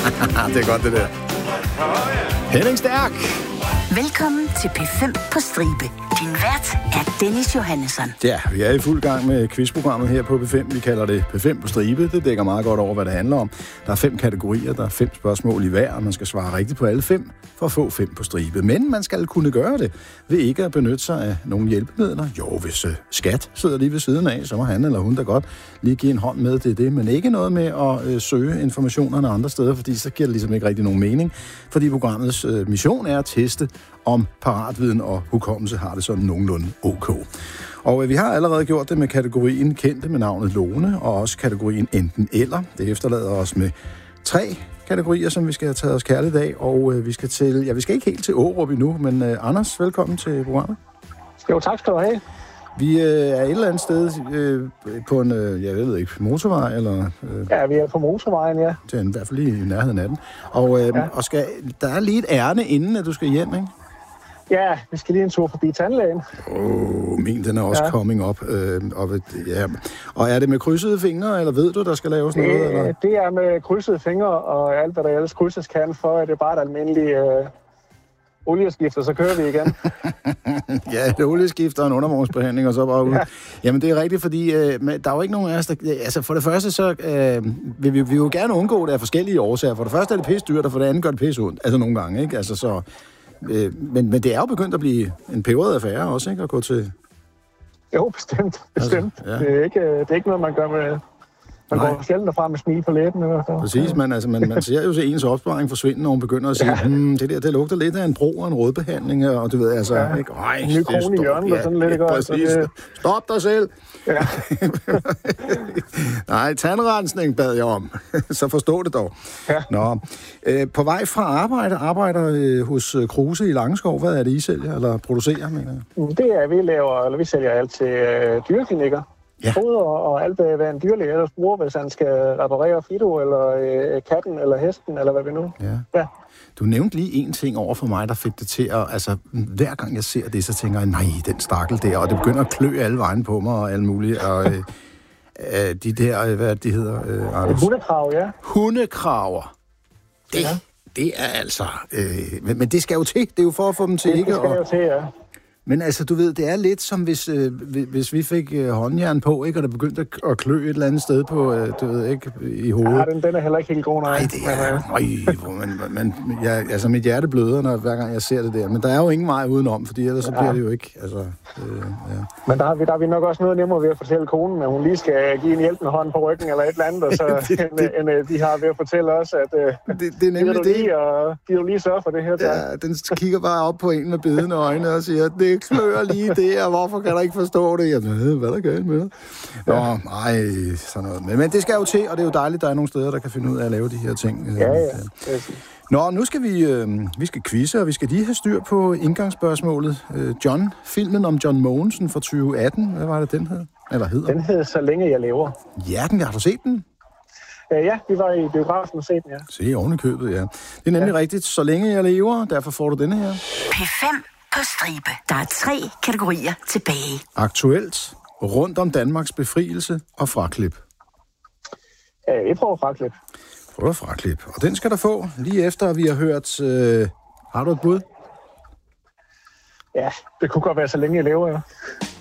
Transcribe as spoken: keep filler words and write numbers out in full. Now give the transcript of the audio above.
Det er godt, det der. Henning Stærk. Velkommen til P fem på stribe. Din vært er Dennis Johannesson. Ja, vi er i fuld gang med quizprogrammet her på P fem. Vi kalder det P fem på stribe. Det dækker meget godt over, hvad det handler om. Der er fem kategorier, der er fem spørgsmål i hver, og man skal svare rigtigt på alle fem for at få fem på stribe. Men man skal kunne gøre det ved ikke at benytte sig af nogle hjælpemidler. Jo, hvis uh, skat sidder lige ved siden af, så må han eller hun da godt lige give en hånd med til det. Men ikke noget med at uh, søge informationerne andre steder, fordi så giver det ligesom ikke rigtig nogen mening. Fordi programmets uh, mission er at teste, om paratviden og hukommelse har det sådan nogenlunde ok. Og øh, vi har allerede gjort det med kategorien kendte med navnet Lone, og også kategorien enten eller. Det efterlader os med tre kategorier, som vi skal have taget os kærligt af, og øh, vi skal til, ja, vi skal ikke helt til Aarup endnu, men øh, Anders, velkommen til programmet. Jo, tak skal du have. Vi øh, er et eller andet sted øh, på en, øh, jeg ved ikke, motorvej, eller... Øh, ja, vi er på motorvejen, ja. Det er i hvert fald lige i nærheden af den. Og, øh, ja. og skal, der er lige et ærne, inden at du skal hjem, ikke? Ja, vi skal lige en tur forbi tandlægen. Åh, oh, min, den er også ja. coming up. Øh, op et, ja. Og er det med krydsede fingre, eller ved du, der skal laves noget? Det, eller? det er med krydsede fingre, og alt, hvad der ellers krydses kan, for at det er bare et almindeligt øh, olieskifter, så kører vi igen. Ja, det er olieskifter og en undervognsbehandling, og så bare ud. Ja. Jamen, det er rigtigt, fordi øh, der er jo ikke nogen af os, der... Altså, for det første, så øh, vil vi, vi jo gerne undgå det af forskellige årsager. For det første er det pisse dyrt, og for det andet gør det pisse ondt. Altså, nogle gange, ikke? Altså, så... Men, men det er jo begyndt at blive en peberet affære også, ikke? At gå til... Jo, bestemt. bestemt. Altså, ja. det, er ikke, det er ikke noget, man gør med... Man Nej. går sjældent derfra med smil på læben. Præcis, man, altså, man, man ser jo så ens opsparing forsvinde, når hun begynder at sige, ja. hm, det der, det lugter lidt af en bro og en rådbehandling, og du ved, altså... Ja. Ikke? Ej, en ny krone i hjørnet, ja, og sådan lidt, ikke? Præcis. Altså, stop dig selv! Ja. Nej, tandrensning bad jeg om. Så forstå det dog. Ja. Nå. Øh, på vej fra arbejde, arbejder øh, hos Kruse i Langeskov. Hvad er det, I sælger eller producerer, mener jeg? Det er, vi laver, eller vi sælger alt til øh, dyreklinikker. Ja. Foder og alt, hvad en dyrlæge ellers bruger, hvis han skal reparere Fido, eller øh, katten, eller hesten, eller hvad vi nu. Ja. Ja. Du nævnte lige en ting over for mig, der fik det til at... Altså, hver gang jeg ser det, så tænker jeg, nej, den stakkel der, og det begynder at klø alle vejen på mig, og alt muligt, og øh, øh, de der, hvad de hedder, øh, Anders? Hundekrav, ja. Hundekraver. Det, ja. det er altså... Øh, men, men det skal jo til, det er jo for at få dem til, det, ikke? Det skal og, jo til, ja. Men altså, du ved, det er lidt som hvis, øh, hvis vi fik øh, håndjern på, ikke, og der begyndte at, at klø et eller andet sted på, øh, du ved, ikke, i hovedet. Ja, den, den er heller ikke helt god, nej. Nej, det er... Øj, man, man, jeg, altså, mit hjerte bløder, når, hver gang jeg ser det der. Men der er jo ingen vej udenom, fordi ellers så bliver ja. det jo ikke... Altså, øh, ja. Men der har, vi, der har vi nok også noget nemmere ved at fortælle konen, at hun lige skal give en hjælpende hånd på ryggen eller et eller andet, og så det, det, end, end de har ved at fortælle os, at øh, det, det er nemlig det. Lige, og giver du lige sørge for det her. Der. Ja, den kigger bare op på en med bedende øjne og siger, det klør lige det, og hvorfor kan der ikke forstå det? Jeg ved, hvad der galt med det? Nå, ja. nej, sådan noget. Men, men det skal jo til, og det er jo dejligt, der er nogle steder, der kan finde ud af at lave de her ting. Ja, ja. Nå, nu skal vi, øh, vi skal quizze, og vi skal lige have styr på indgangsspørgsmålet. Øh, John, filmen om John Mogensen fra tyve atten, hvad var det, den hed? Eller hedder? Den hed Så længe jeg lever. Ja, den, har du set den? Ja, vi var i biografen og set den, ja. Se, oven i købet, ja. Det er nemlig ja. rigtigt. Så længe jeg lever, derfor får du denne her. P fem på stribe. Der er tre kategorier tilbage. Aktuelt, rundt om Danmarks befrielse og fraklip. Ja, jeg prøver fraklip. Prøver fraklip. Og den skal der få, lige efter vi har hørt... Øh... Har du et bud? Ja, det kunne godt være Så længe jeg lever, ja.